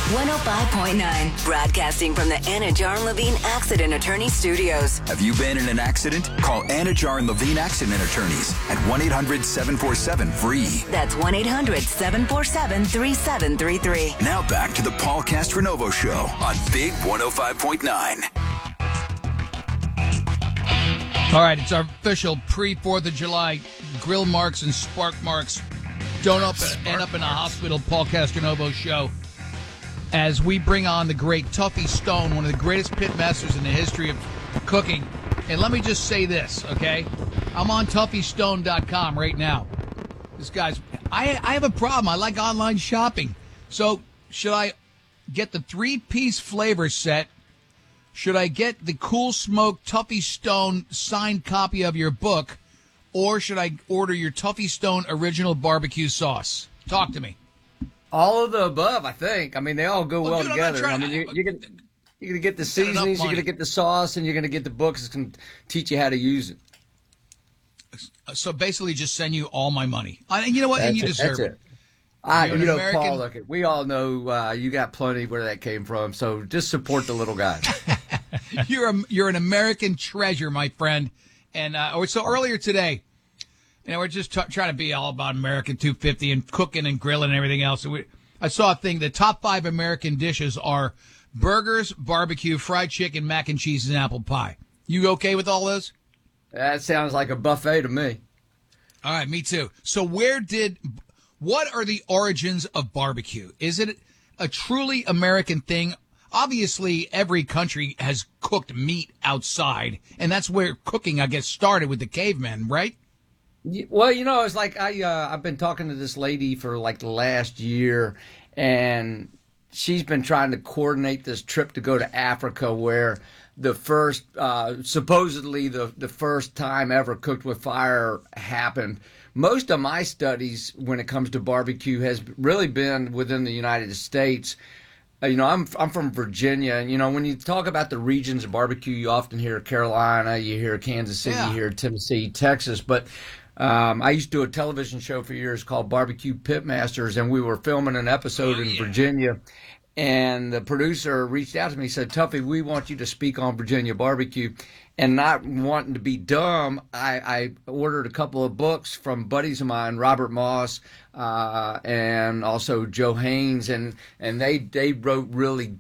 105.9, broadcasting from the Anna Jar Levine Accident Attorney Studios. Have you been in an accident? Call Anna Jar Levine Accident Attorneys at 1-800-747-FREE. That's 1-800-747-3733. Now back to the Paul Castronovo Show on Big 105.9. All right, it's our official pre-4th of July grill marks and spark marks. Don't end up in a hospital Paul Castronovo Show as we bring on the great Tuffy Stone, one of the greatest pit masters in the history of cooking. And let me just say this, okay? I'm on TuffyStone.com right now. This guy's... I have a problem. I like online shopping. So should I get the 3-piece flavor set? Should I get the Cool Smoke Tuffy Stone signed copy of your book? Or should I order your Tuffy Stone original barbecue sauce? Talk to me. All of the above, I think. I mean, they all go well together. I mean, you're going to get the seasonings, you're going to get the sauce, and you're going to get the books that's going to teach you how to use it. So basically just send you all my money. And you know what? And you deserve it. Paul, look, we all know you got plenty where that came from, so just support the little guy. You're an American treasure, my friend. And so earlier today, we're just trying to be all about American 250 and cooking and grilling and everything else. I saw a thing. The top 5 American dishes are burgers, barbecue, fried chicken, mac and cheese, and apple pie. You okay with all those? That sounds like a buffet to me. All right, me too. So what are the origins of barbecue? Is it a truly American thing? Obviously, every country has cooked meat outside, and that's where cooking, I guess, started with the cavemen, right? Well, it's like I've been talking to this lady for like the last year, and she's been trying to coordinate this trip to go to Africa where the first, supposedly the first time ever cooked with fire happened. Most of my studies when it comes to barbecue has really been within the United States. I'm from Virginia, and when you talk about the regions of barbecue, you often hear Carolina, you hear Kansas City, you hear Tennessee, Texas. But I used to do a television show for years called Barbecue Pitmasters, and we were filming an episode in Virginia. And the producer reached out to me and said, Tuffy, we want you to speak on Virginia barbecue. And not wanting to be dumb, I ordered a couple of books from buddies of mine, Robert Moss and also Joe Haynes, and they wrote really,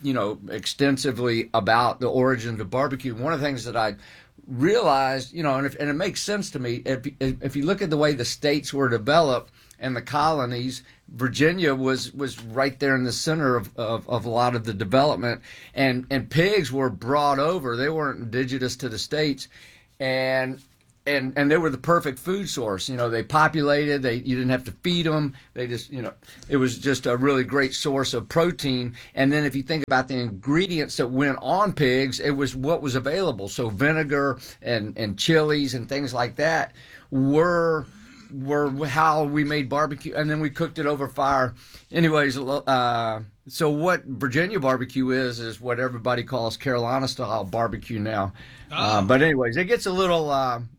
extensively about the origins of barbecue. One of the things that I realized, and it makes sense to me, if you look at the way the states were developed and the colonies, Virginia was right there in the center of a lot of the development, and pigs were brought over. They weren't indigenous to the states, and they were the perfect food source. They populated. You didn't have to feed them. They just, it was just a really great source of protein. And then if you think about the ingredients that went on pigs, it was what was available. So vinegar and chilies and things like that were how we made barbecue, and then we cooked it over fire. Anyways, so what Virginia barbecue is what everybody calls Carolina style barbecue now. But anyways, it gets a little.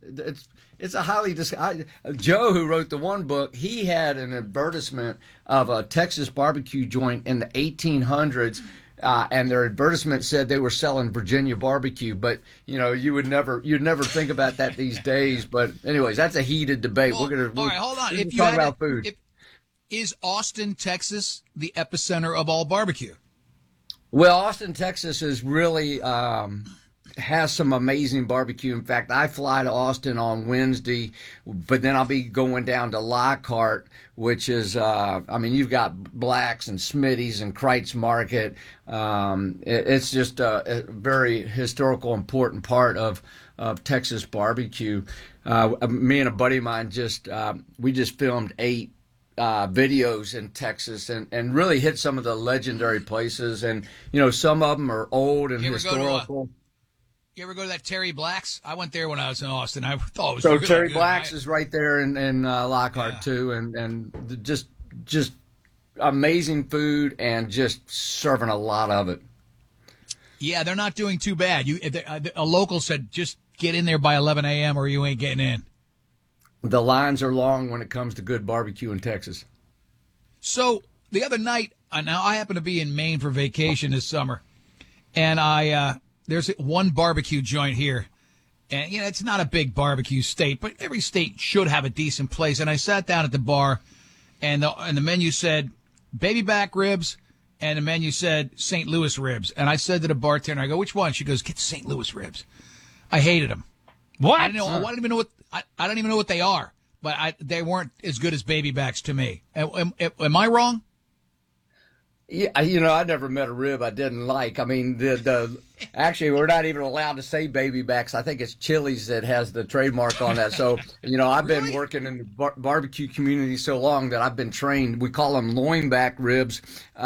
It's a highly Joe, who wrote the one book, he had an advertisement of a Texas barbecue joint in the 1800s. And their advertisement said they were selling Virginia barbecue, but you'd never think about that these days. But anyways, that's a heated debate. Well, all right, hold on. If you talk about food, is Austin, Texas, the epicenter of all barbecue? Well, Austin, Texas is really has some amazing barbecue. In fact, I fly to Austin on Wednesday, but then I'll be going down to Lockhart, which is, you've got Black's and Smitty's and Kreitz Market. It's just a very historical, important part of Texas barbecue. Me and a buddy of mine we just filmed 8 videos in Texas and really hit some of the legendary places. And, some of them are old and historical. You ever go to that Terry Black's? I went there when I was in Austin. I thought it was so really Terry good. Black's is right there in Lockhart too, and just amazing food and just serving a lot of it. Yeah, they're not doing too bad. A local said just get in there by 11 a.m. or you ain't getting in. The lines are long when it comes to good barbecue in Texas. So the other night, now I happen to be in Maine for vacation this summer, and there's one barbecue joint here. And, it's not a big barbecue state, but every state should have a decent place. And I sat down at the bar, and the menu said baby back ribs, and the menu said St. Louis ribs. And I said to the bartender, I go, which one? She goes, get St. Louis ribs. I hated them. What? I don't even know what I don't even know what they are, but they weren't as good as baby backs to me. Am I wrong? Yeah, I never met a rib I didn't like. I mean, actually, we're not even allowed to say baby backs. I think it's Chili's that has the trademark on that. So, I've been working in the barbecue community so long that I've been trained. We call them loin back ribs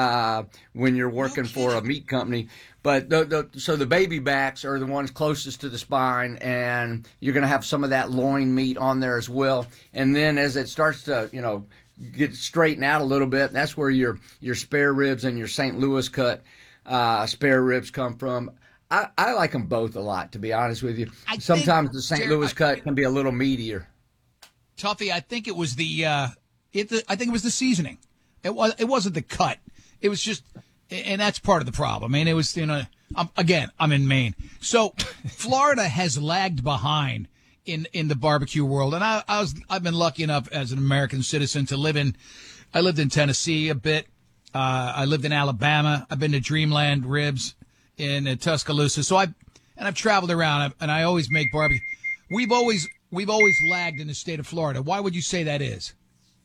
when you're working for a meat company. But so the baby backs are the ones closest to the spine, and you're going to have some of that loin meat on there as well. And then as it starts to, get straightened out a little bit, that's where your spare ribs and your St. Louis cut spare ribs come from. I like them both a lot, to be honest with you. Sometimes the St. Louis cut can be a little meatier. Tuffy, I think it was I think it was the seasoning. It wasn't the cut. It was just, and that's part of the problem. I mean, it was, I'm in Maine. So Florida has lagged behind in the barbecue world. And I've been lucky enough as an American citizen to I lived in Tennessee a bit. I lived in Alabama. I've been to Dreamland Ribs in Tuscaloosa. So I've traveled around, and I always make barbecue. We've always lagged in the state of Florida. Why would you say that is?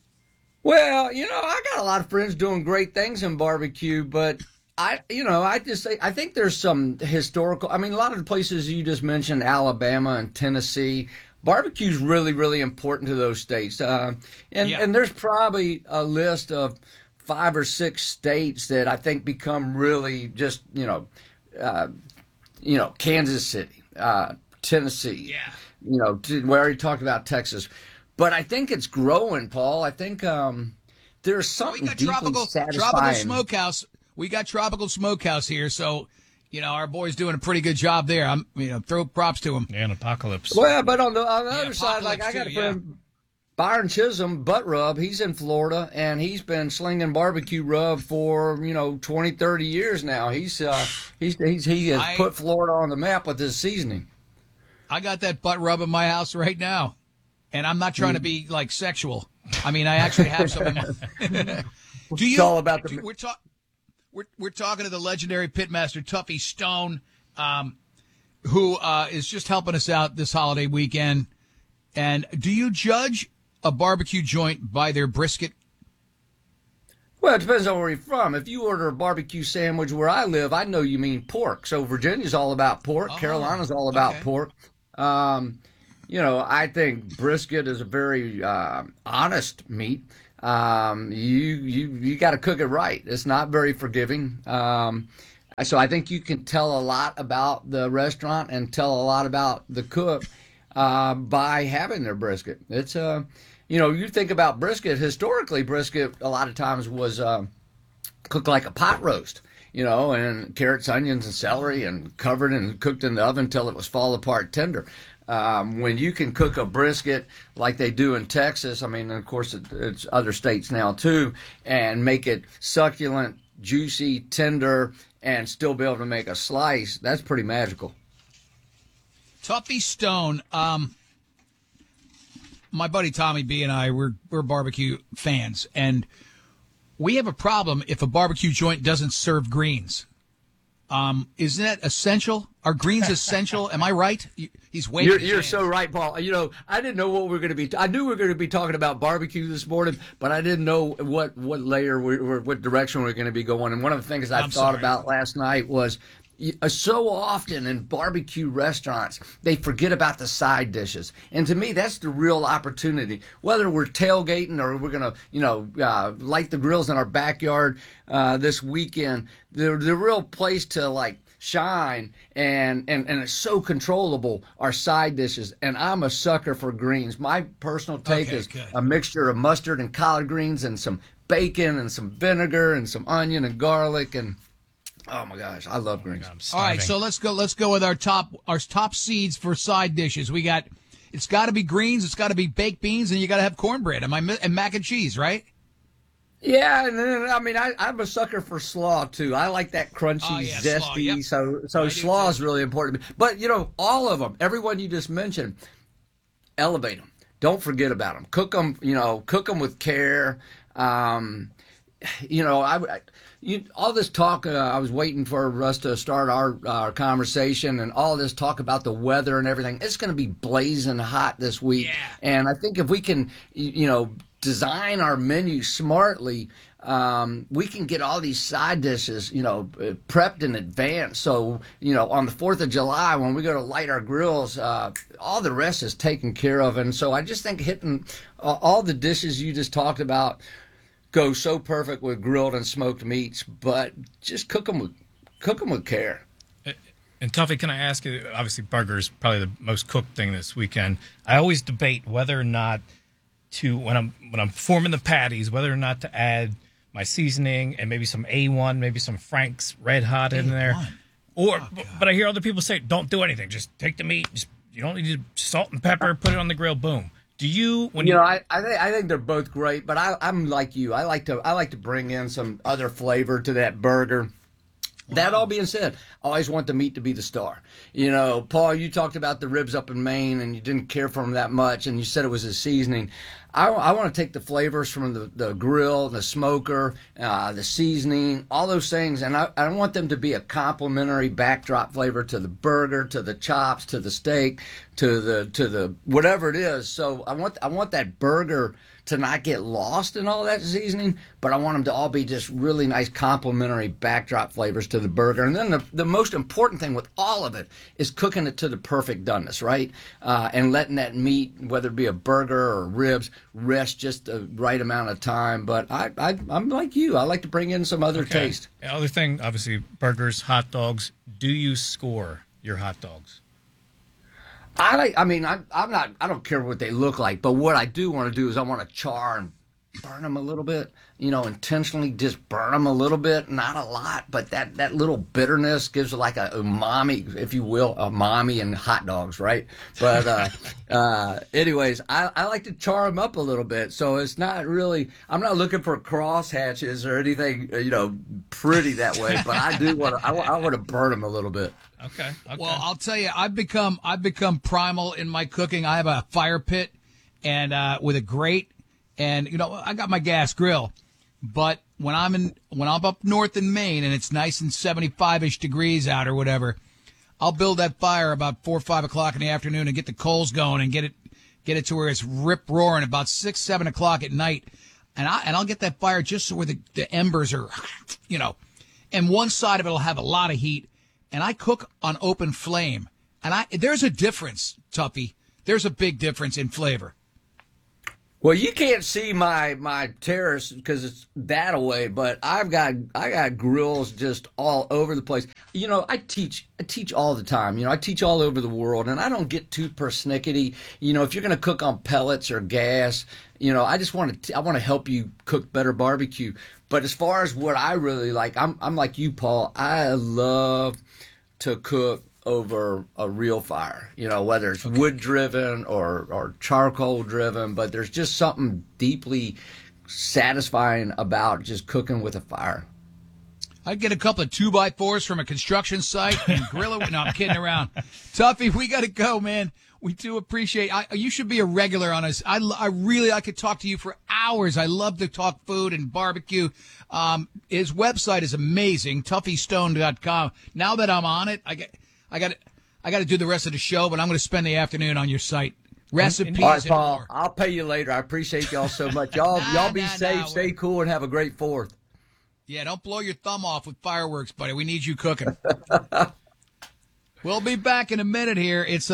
Well, I got a lot of friends doing great things in barbecue, but I think there's some historical. I mean, a lot of the places you just mentioned, Alabama and Tennessee, barbecue's really, really important to those states. And there's probably a list of 5 or 6 states that I think become really just, Kansas City, Tennessee. Yeah. We already talked about Texas, but I think it's growing, Paul. I think there's something deeply satisfying. Tropical Smokehouse. We got Tropical Smokehouse here, so our boy's doing a pretty good job there. Throw props to him. And Apocalypse. Well, but on the other side, like I got a friend, Byron Chisholm, Butt Rub. He's in Florida, and he's been slinging barbecue rub for 20, 30 years now. He has put Florida on the map with his seasoning. I got that butt rub in my house right now, and I'm not trying to be like sexual. I mean, I actually have some. It's all about the. We're talking to the legendary pitmaster Tuffy Stone, who is just helping us out this holiday weekend. And do you judge a barbecue joint by their brisket? Well, it depends on where you're from. If you order a barbecue sandwich where I live, I know you mean pork. So Virginia's all about pork. Carolina's all about pork. I think brisket is a very honest meat. You got to cook it right. It's not very forgiving. So I think you can tell a lot about the restaurant and tell a lot about the cook by having their brisket. It's you think about brisket. Historically, brisket a lot of times was cooked like a pot roast. And carrots, onions, and celery, and covered and cooked in the oven until it was fall apart tender. When you can cook a brisket like they do in Texas, I mean, of course, it's other states now too, and make it succulent, juicy, tender, and still be able to make a slice, that's pretty magical. Tuffy Stone, my buddy Tommy B and I, we're barbecue fans, and we have a problem if a barbecue joint doesn't serve greens. Isn't that essential? Are greens essential? Am I right? He's waving. You're so right, Paul. I didn't know what we were going to be. I knew we were going to be talking about barbecue this morning, but I didn't know what layer, what direction we were going to be going. And one of the things I thought about last night was, so often in barbecue restaurants, they forget about the side dishes. And to me, that's the real opportunity. Whether we're tailgating or we're going to, light the grills in our backyard this weekend, the real place to shine and it's so controllable are side dishes. And I'm a sucker for greens. My personal take is a mixture of mustard and collard greens and some bacon and some vinegar and some onion and garlic and oh my gosh, I love greens. All right, so let's go with our top seeds for side dishes. We got, it's got to be greens, it's got to be baked beans, and you got to have cornbread and mac and cheese, right? Yeah, and then I mean I'm a sucker for slaw too. I like that crunchy, Oh, yeah, zesty. slaw, yep. So I do, slaw too. is really important to me. But all of them, everyone you just mentioned, elevate them. Don't forget about them. Cook them. Cook them with care. All this talk. I was waiting for us to start our conversation, and all this talk about the weather and everything. It's going to be blazing hot this week, Yeah. and I think if we can, design our menu smartly, we can get all these side dishes, prepped in advance. So, on the 4th of July, when we go to light our grills, all the rest is taken care of. And so I just think hitting all the dishes you just talked about go so perfect with grilled and smoked meats, but just cook them with care. And Tuffy, can I ask you? Obviously, burger is probably the most cooked thing this weekend. I always debate whether or not when I'm forming the patties, whether or not to add my seasoning and maybe some A1, maybe some Frank's Red Hot in there, but I hear other people say don't do anything, just take the meat, you don't need to salt and pepper, put it on the grill, boom. Do you I think they're both great, but I'm like you. I like to bring in some other flavor to that burger. That all being said, I always want the meat to be the star. Paul, you talked about the ribs up in Maine, and you didn't care for them that much, and you said it was a seasoning. I want to take the flavors from the grill, the smoker, the seasoning, all those things, and I want them to be a complementary backdrop flavor to the burger, to the chops, to the steak, to the whatever it is. So I want that burger to not get lost in all that seasoning, but I want them to all be just really nice complementary backdrop flavors to the burger. And then the most important thing with all of it is cooking it to the perfect doneness, right? And letting that meat, whether it be a burger or ribs, rest just the right amount of time. But I'm like you. I like to bring in some other taste. The other thing, obviously, burgers, hot dogs. Do you score your hot dogs? I don't care what they look like, but what I do want to do is I want to char and burn them a little bit, intentionally just burn them a little bit, not a lot, but that little bitterness gives like a umami, if you will, umami in hot dogs, right? But anyways, I like to char them up a little bit, so it's not really, I'm not looking for cross hatches or anything, pretty that way, but I do want to, I want to burn them a little bit. Okay. Well, I'll tell you, I've become primal in my cooking. I have a fire pit and with a grate, and I got my gas grill. But when I'm up north in Maine and it's nice and 75-ish degrees out or whatever, I'll build that fire about 4 or 5 o'clock in the afternoon and get the coals going and get it to where it's rip roaring about 6, 7 o'clock at night, and I'll get that fire just so where the embers are, and one side of it'll have a lot of heat. And I cook on open flame. And there's a difference, Tuffy. There's a big difference in flavor. Well, you can't see my terrace because it's that away, but I got grills just all over the place. I teach all the time. I teach all over the world, and I don't get too persnickety. If you're going to cook on pellets or gas, I just want to help you cook better barbecue. But as far as what I really like, I'm like you, Paul. I love to cook over a real fire, whether it's wood driven or charcoal driven, but there's just something deeply satisfying about just cooking with a fire. I'd get a couple of 2x4s from a construction site and grill it. No, I'm kidding around. Tuffy, we got to go, man. We do appreciate. You should be a regular on us. I could talk to you for hours. I love to talk food and barbecue. His website is amazing, TuffyStone.com. Now that I'm on it, I got to do the rest of the show, but I'm going to spend the afternoon on your site. Recipes. All right, Paul. I'll pay you later. I appreciate y'all so much. Y'all be safe, stay cool, and have a great 4th. Yeah, don't blow your thumb off with fireworks, buddy. We need you cooking. We'll be back in a minute here. It's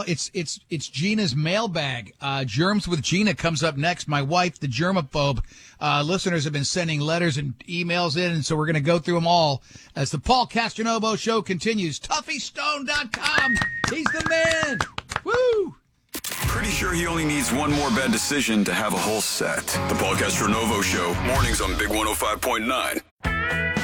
Gina's mailbag. Germs with Gina comes up next. My wife, the germaphobe. Listeners have been sending letters and emails in, and so we're going to go through them all as the Paul Castronovo show continues. TuffyStone.com. He's the man. Woo! Pretty sure he only needs one more bad decision to have a whole set. The Paul Castronovo show, mornings on Big 105.9.